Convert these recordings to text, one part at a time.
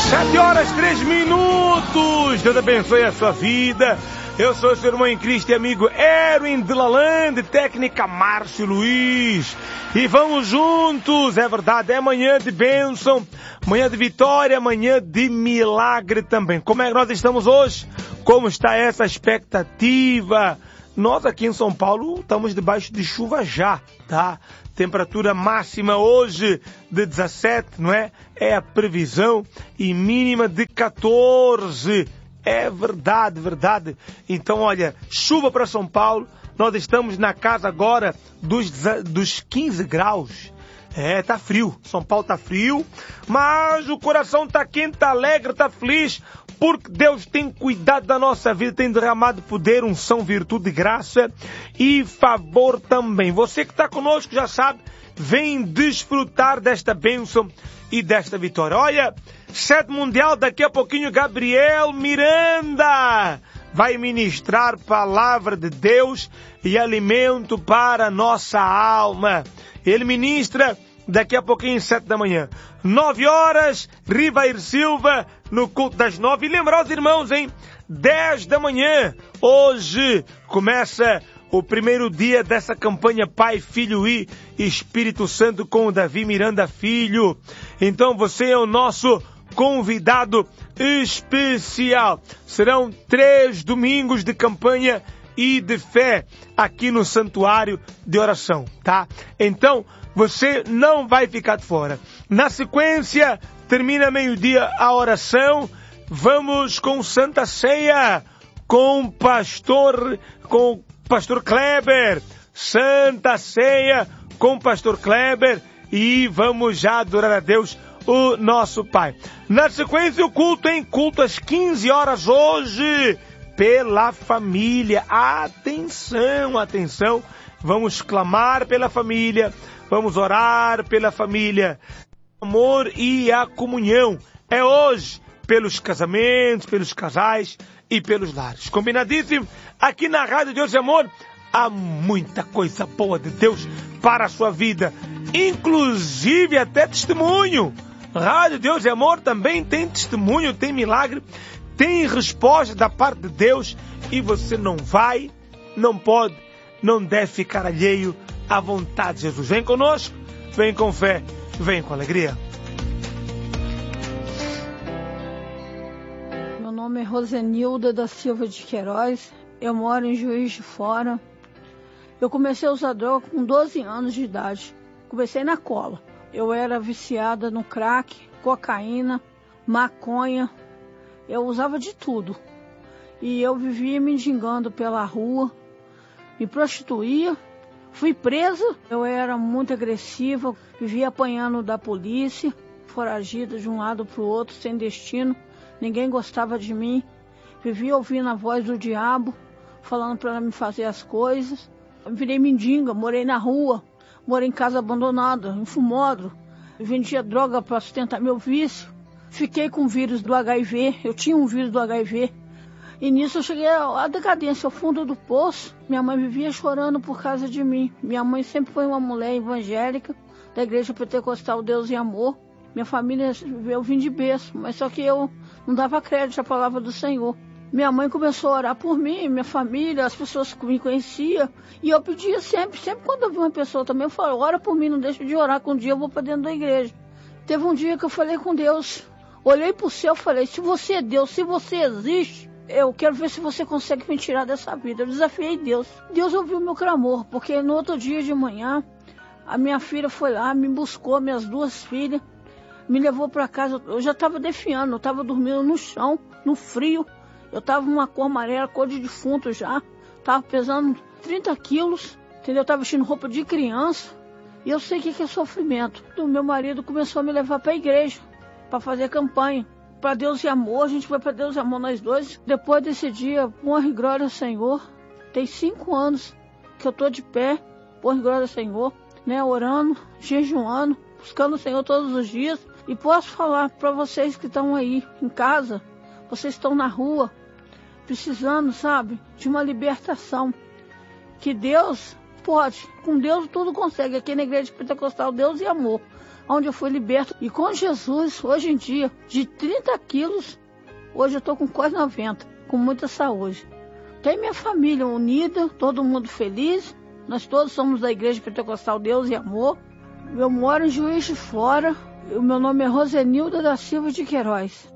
7h03. Deus abençoe a sua vida. Eu sou o seu irmão em Cristo e amigo Erwin de Lalande, técnica Márcio Luiz. E vamos juntos, é verdade, é manhã de bênção, manhã de vitória, manhã de milagre também. Como é que nós estamos hoje? Como está essa expectativa? Nós aqui em São Paulo estamos debaixo de chuva já, tá? Temperatura máxima hoje de 17, não é? É a previsão, e mínima de 14. É verdade, verdade. Então, olha, chuva para São Paulo. Nós estamos na casa agora dos 15 graus. É, tá frio. São Paulo tá frio, mas o coração tá quente, tá alegre, tá feliz, porque Deus tem cuidado da nossa vida, tem derramado poder, unção, virtude, graça e favor também. Você que está conosco já sabe, vem desfrutar desta bênção e desta vitória. Olha, sede mundial, daqui a pouquinho Gabriel Miranda vai ministrar palavra de Deus e alimento para a nossa alma. Ele ministra daqui a pouquinho, 7 da manhã. 9 horas, Rivair Silva, no culto das 9. E lembrar os irmãos, 10 da manhã, hoje começa o primeiro dia dessa campanha Pai, Filho e Espírito Santo com o Davi Miranda Filho. Então você é o nosso convidado especial. Serão 3 domingos de campanha e de fé aqui no Santuário de Oração, tá? Então, você não vai ficar de fora. Na sequência, termina meio-dia a oração. Vamos com Santa Ceia, com o pastor Kleber. Santa Ceia com o pastor Kleber. E vamos já adorar a Deus, o nosso Pai. Na sequência, o culto, culto às 15 horas hoje, pela família. Atenção, atenção. Vamos clamar pela família. Vamos orar pela família. O amor e a comunhão é hoje pelos casamentos, pelos casais e pelos lares. Combinadíssimo? Aqui na Rádio Deus e Amor há muita coisa boa de Deus para a sua vida, inclusive até testemunho. Rádio Deus e Amor também tem testemunho, tem milagre, tem resposta da parte de Deus, e você não vai, não pode, não deve ficar alheio à vontade de Jesus. Vem conosco, vem com fé, vem com alegria. Meu nome é Rosenilda da Silva de Queiroz, eu moro em Juiz de Fora. Eu comecei a usar droga com 12 anos de idade. Comecei na cola. Eu era viciada no crack, cocaína, maconha. Eu usava de tudo. E eu vivia mendigando pela rua, me prostituía. Fui presa, eu era muito agressiva, vivia apanhando da polícia, foragida de um lado para o outro, sem destino. Ninguém gostava de mim. Vivia ouvindo a voz do diabo, falando para me fazer as coisas. Eu virei mendiga, morei na rua, morei em casa abandonada, em fumódromo. Vendia droga para sustentar meu vício. Fiquei com o vírus do HIV, eu tinha um vírus do HIV. E nisso eu cheguei à decadência, ao fundo do poço. Minha mãe vivia chorando por causa de mim. Minha mãe sempre foi uma mulher evangélica, da Igreja Pentecostal Deus e Amor. Minha família, eu vim de berço, mas só que eu não dava crédito à palavra do Senhor. Minha mãe começou a orar por mim, minha família, as pessoas que me conheciam. E eu pedia sempre quando eu vi uma pessoa também, eu falo, ora por mim, não deixa de orar, que um dia eu vou para dentro da igreja. Teve um dia que eu falei com Deus, olhei para o céu e falei, se você é Deus, se você existe, eu quero ver se você consegue me tirar dessa vida. Eu desafiei Deus. Deus ouviu meu clamor, porque no outro dia de manhã, a minha filha foi lá, me buscou, minhas 2 filhas, me levou para casa. Eu já estava defiando, eu estava dormindo no chão, no frio. Eu estava uma cor amarela, cor de defunto já. Estava pesando 30 quilos, entendeu? Eu estava vestindo roupa de criança. E eu sei o que é sofrimento. O meu marido começou a me levar para a igreja, para fazer campanha. Para Deus e Amor, a gente foi para Deus e Amor nós dois. Depois desse dia, honra e glória ao Senhor. Tem 5 anos que eu estou de pé, honra e glória ao Senhor, né? Orando, jejuando, buscando o Senhor todos os dias. E posso falar para vocês que estão aí em casa, vocês estão na rua, precisando, sabe, de uma libertação. Que Deus pode, com Deus tudo consegue. Aqui na Igreja Pentecostal, Deus e Amor. onde eu fui liberto. E com Jesus, hoje em dia, de 30 quilos, hoje eu estou com quase 90, com muita saúde. Tem minha família unida, todo mundo feliz. Nós todos somos da Igreja Pentecostal Deus e Amor. Eu moro em Juiz de Fora. O meu nome é Rosenilda da Silva de Queiroz.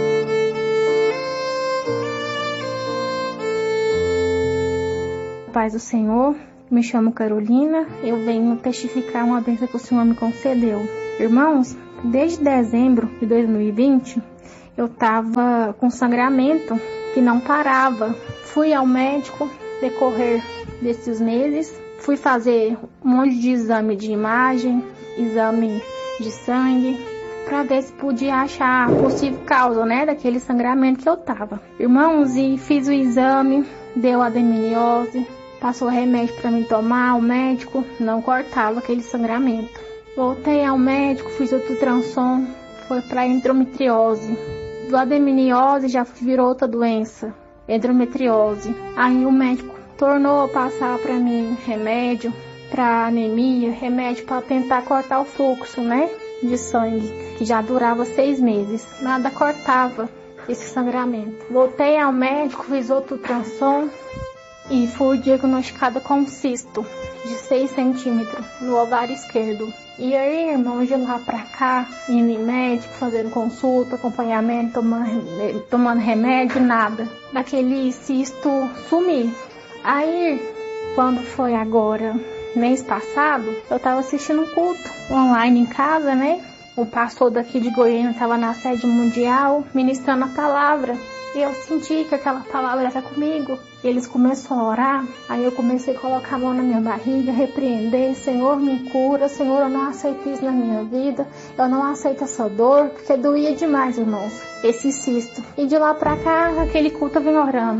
Paz do Senhor, me chamo Carolina, eu venho testificar uma bênção que o Senhor me concedeu. Irmãos, desde dezembro de 2020, eu estava com sangramento que não parava. Fui ao médico decorrer desses meses, fui fazer um monte de exame de imagem, exame de sangue, para ver se podia achar a possível causa, daquele sangramento que eu estava. Irmãos, e fiz o exame, deu adenomiose, passou remédio para mim tomar, o médico não cortava aquele sangramento. Voltei ao médico, fiz outro ultrassom, foi para endometriose. Do adenomiose já virou outra doença, endometriose. Aí o médico tornou a passar para mim remédio para anemia, remédio para tentar cortar o fluxo, de sangue, que já durava 6 meses. Nada cortava esse sangramento. Voltei ao médico, fiz outro ultrassom e fui diagnosticada com um cisto de 6 centímetros no ovário esquerdo. E aí, irmãos, de lá pra cá, indo em médico, fazendo consulta, acompanhamento, tomando remédio, nada. Daquele cisto sumir. Aí, quando foi agora, mês passado, eu tava assistindo um culto online em casa, O pastor daqui de Goiânia estava na sede mundial, ministrando a palavra. E eu senti que aquela palavra era comigo. E eles começaram a orar. Aí eu comecei a colocar a mão na minha barriga, repreender. Senhor, me cura. Senhor, eu não aceito isso na minha vida. Eu não aceito essa dor, porque doía demais, irmãos, esse cisto. E de lá pra cá, aquele culto eu vim orando.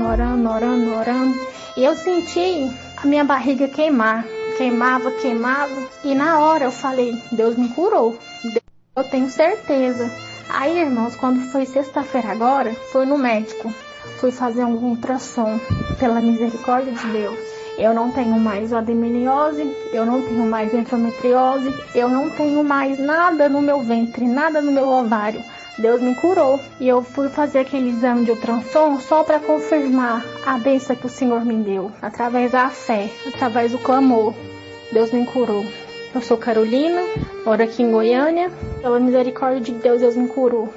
E eu senti a minha barriga queimar. Queimava. E na hora eu falei, Deus me curou. Eu tenho certeza. Aí, irmãos, quando foi sexta-feira agora, fui no médico. Fui fazer um ultrassom, pela misericórdia de Deus. Eu não tenho mais adenomiose, eu não tenho mais endometriose, eu não tenho mais nada no meu ventre, nada no meu ovário. Deus me curou. E eu fui fazer aquele exame de ultrassom só para confirmar a bênção que o Senhor me deu. Através da fé, através do clamor, Deus me curou. Eu sou Carolina, moro aqui em Goiânia. Pela misericórdia de Deus, Deus me curou.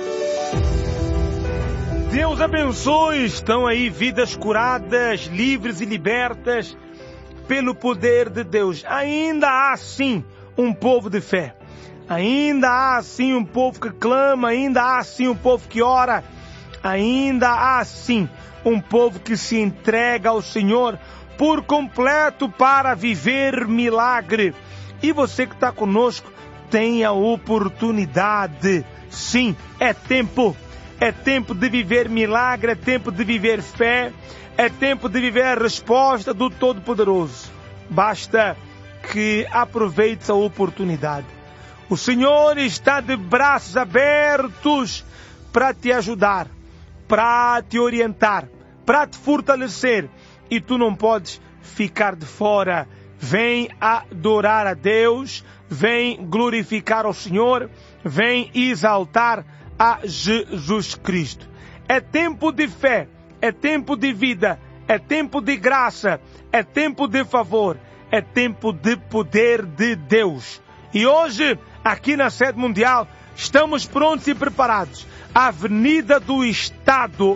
Deus abençoe. Estão aí vidas curadas, livres e libertas pelo poder de Deus. Ainda há sim um povo de fé. Ainda há sim um povo que clama. Ainda há sim um povo que ora. Ainda há sim um povo que se entrega ao Senhor por completo para viver milagre. E você que está conosco tem a oportunidade. Sim, é tempo. É tempo de viver milagre, é tempo de viver fé, é tempo de viver a resposta do Todo-Poderoso. Basta que aproveites a oportunidade. O Senhor está de braços abertos para te ajudar, para te orientar, para te fortalecer. E tu não podes ficar de fora. Vem adorar a Deus, vem glorificar ao Senhor, vem exaltar a Jesus Cristo. É tempo de fé, é tempo de vida, é tempo de graça, é tempo de favor, é tempo de poder de Deus. E hoje, aqui na sede mundial, estamos prontos e preparados. Avenida do Estado,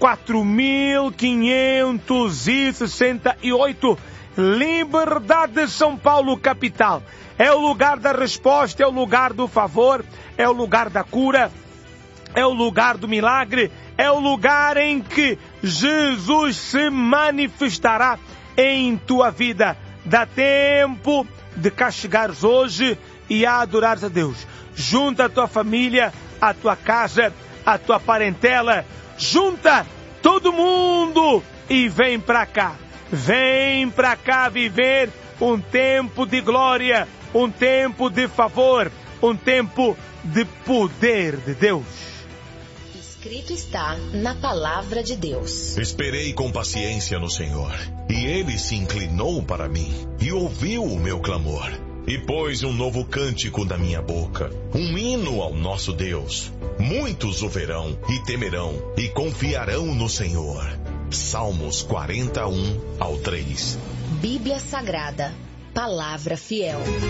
4568, Liberdade de São Paulo, capital. É o lugar da resposta, é o lugar do favor, é o lugar da cura, é o lugar do milagre, é o lugar em que Jesus se manifestará em tua vida. Dá tempo de cá chegares hoje e a adorares a Deus. Junta a tua família, a tua casa, a tua parentela, junta todo mundo e vem para cá. Vem para cá viver um tempo de glória, um tempo de favor, um tempo de poder de Deus. Escrito está na palavra de Deus. Esperei com paciência no Senhor, e Ele se inclinou para mim e ouviu o meu clamor. e pôs um novo cântico na minha boca, um hino ao nosso Deus. Muitos o verão e temerão e confiarão no Senhor. Salmos 41 ao 3. Bíblia Sagrada, Palavra Fiel.